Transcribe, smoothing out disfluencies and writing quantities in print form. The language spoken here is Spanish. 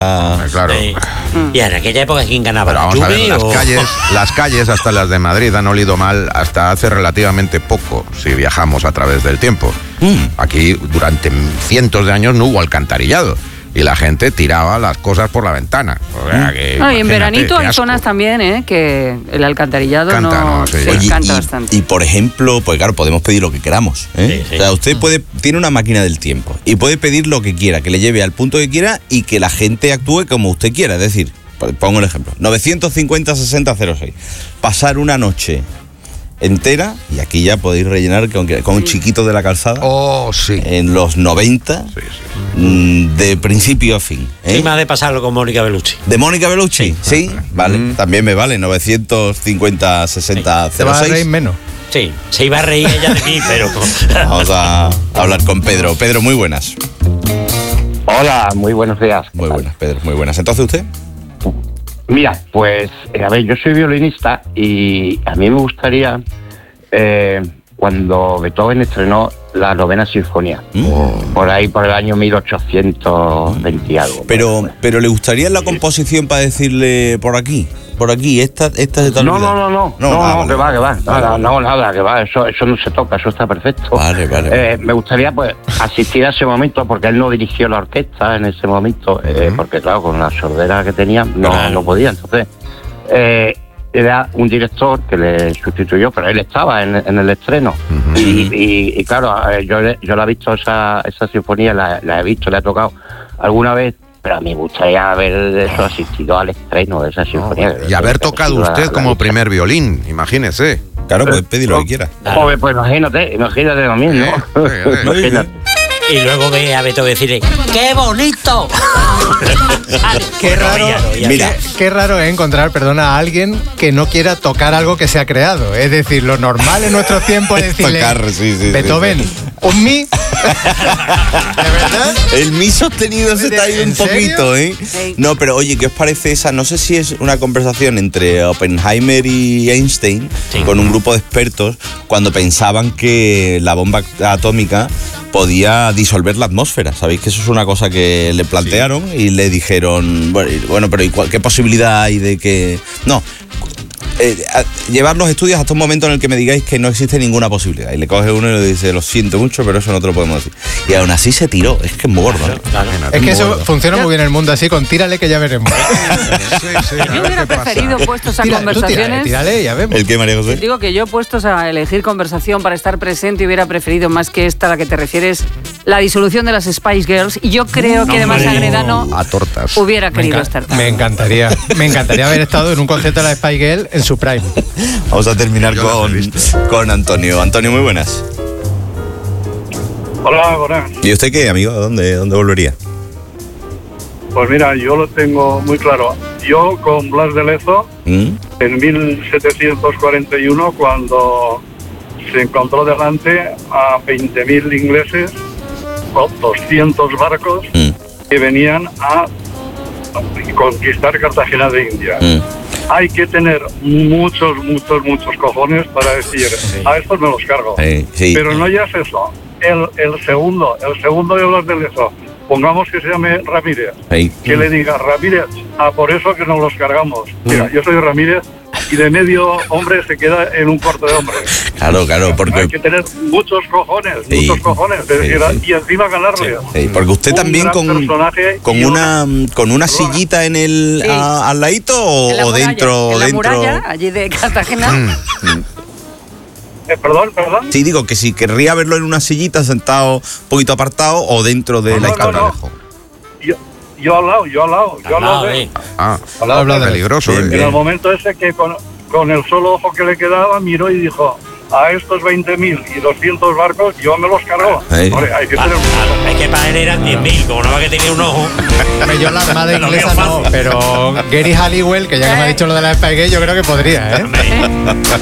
Claro. Y en aquella época, ¿quién ganaba? Pero vamos a ver, las calles, hasta las de Madrid, han olido mal hasta hace relativamente poco, si viajamos a través del tiempo. Aquí, durante cientos de años, no hubo alcantarillado. Y la gente tiraba las cosas por la ventana. O sea, que, y en veranito hay zonas también, que el alcantarillado canta bastante. Y por ejemplo, pues claro, podemos pedir lo que queramos. Sí. O sea, usted tiene una máquina del tiempo y puede pedir lo que quiera, que le lleve al punto que quiera y que la gente actúe como usted quiera. Es decir, pongo el ejemplo, 950-6006. Pasar una noche entera, y aquí ya podéis rellenar con un chiquito de la calzada. En los 90, de principio a fin. Sí, más de pasarlo con Mónica Bellucci. ¿De Mónica Bellucci? Sí, vale, también me vale, 950-6006. ¿Te vas a reír menos? Sí, se iba a reír ella de mí, pero... Vamos a hablar con Pedro. Pedro, muy buenas. Hola, muy buenos días. Muy buenas, Pedro, muy buenas. ¿Entonces usted? Mira, pues, a ver, yo soy violinista y a mí me gustaría, cuando Beethoven estrenó la Novena Sinfonía, por ahí, por el año 1820 y algo. Pero ¿le gustaría la composición para decirle por aquí, esta de tal No, que va. Nada, que va, eso no se toca, eso está perfecto. Vale. Me gustaría, pues, asistir a ese momento, porque él no dirigió la orquesta en ese momento, porque, claro, con la sordera que tenía, no podía, entonces... era un director que le sustituyó, pero él estaba en el estreno. Y claro, yo la he visto, esa sinfonía, la he visto, le ha tocado alguna vez, pero a mí me gustaría haber asistido al estreno de esa sinfonía. Y haber tocado usted como primer violín, imagínese. Claro, puede pedir lo que quiera. Pues imagínate lo mismo. Imagínate. Y luego ve a Beethoven decirle, ¡qué bonito! Qué raro, qué raro es encontrar, a alguien que no quiera tocar algo que se ha creado. Es decir, lo normal en nuestros tiempos es decirle, Beethoven, un mi. ¿De verdad? El mi sostenido se te ha ido un poquito, Sí. No, pero oye, ¿qué os parece esa? No sé si es una conversación entre Oppenheimer y Einstein, con un grupo de expertos, cuando pensaban que la bomba atómica podía disolver la atmósfera. Sabéis que eso es una cosa que le plantearon y le dijeron, bueno, pero ¿qué posibilidad hay de que...? No, llevar los estudios hasta un momento en el que me digáis que no existe ninguna posibilidad. Y le coge uno y le dice, lo siento mucho, pero eso no te lo podemos decir. Y aún así se tiró. Es que es muy gordo. Es que eso funciona muy bien en el mundo así, con tírale que ya veremos. Yo hubiera preferido puestos a conversaciones... Tírale, ya vemos. ¿El qué, María José? Digo que yo, puestos a elegir conversación para estar presente, hubiera preferido más que esta, a la que te refieres, la disolución de las Spice Girls. Y yo creo que además Agredano a tortas hubiera querido estar también. Me encantaría haber estado en un concierto de la Spice Girl en su prime. Vamos a terminar con Antonio. Antonio, muy buenas. Hola, buenas. ¿Y usted qué, amigo? ¿Dónde volvería? Pues mira, yo lo tengo muy claro. Yo con Blas de Lezo, en 1741, cuando se encontró delante a 20.000 ingleses, con 200 barcos que venían a conquistar Cartagena de India. Hay que tener muchos cojones para decir, a estos me los cargo. Pero no ya es eso. El segundo de Blas de Lezo, pongamos que se llame Ramírez, que le diga, Ramírez, por eso que nos los cargamos. Mira, yo soy Ramírez y de medio hombre se queda en un cuarto de hombre. Claro, porque... Hay que tener muchos cojones, y encima ganarle. Porque usted también con una sillita en el al ladito o dentro... En la muralla, allí de Cartagena. Perdón. Sí, digo que si querría verlo en una sillita sentado un poquito apartado o dentro de la izquierda. Yo al lado de él. Habla de peligroso. En el momento ese que con el solo ojo que le quedaba miró y dijo, a estos 20.000 y 200 barcos yo me los cargo. Hombre, hay que tener es que para él eran 10.000, como no va que tenía un ojo. Yo la armada inglesa no, pero Gary Halliwell, que ya que me ha dicho lo de la Spice Girl, yo creo que podría,